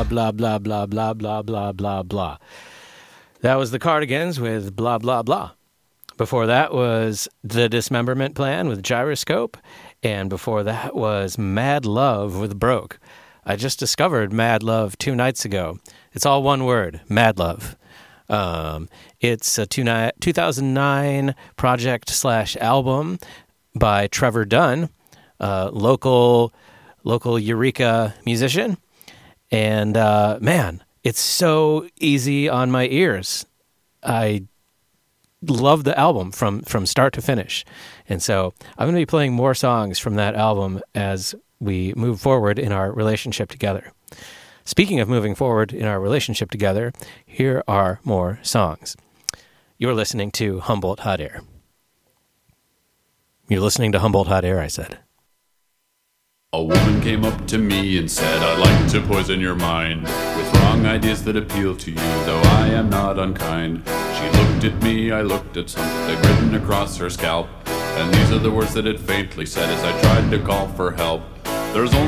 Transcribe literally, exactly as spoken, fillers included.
blah, blah, blah, blah, blah, blah, blah, blah, blah. That was the Cardigans with blah, blah, blah. Before that was The Dismemberment Plan with Gyroscope. And before that was Mad Love with Broke. I just discovered Mad Love two nights ago. It's all one word, Mad Love. Um, it's a two, ni- two thousand nine project slash album by Trevor Dunn, uh, local local Eureka musician. And uh, man, it's so easy on my ears. I love the album from, from start to finish. And so I'm going to be playing more songs from that album as we move forward in our relationship together. Speaking of moving forward in our relationship together, here are more songs. You're listening to Humboldt Hot Air. You're listening to Humboldt Hot Air, I said. A woman came up to me and said, I'd like to poison your mind with wrong ideas that appeal to you, though I am not unkind. She looked at me, I looked at something written across her scalp, and these are the words that it faintly said as I tried to call for help. There's only